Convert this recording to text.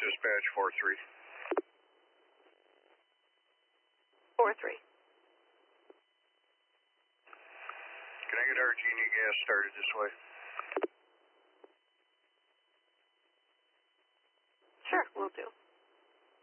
Dispatch 4-3. 4-3. Can I get our Genie gas started this way?